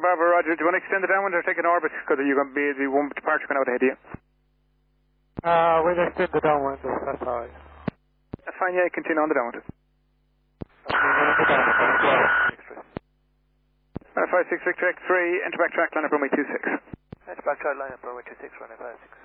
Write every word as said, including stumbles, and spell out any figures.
Bravo, Roger. Do you want to extend the downwind or take an orbit? Because you're going to be the one departure going out ahead of you. Uh, we'll extend the downwind, that's alright. That's fine, yeah, continue on the downwind. Uh, five six Victor X three, enter back track line up runway two six. Enter back track line up runway two six, runway five six.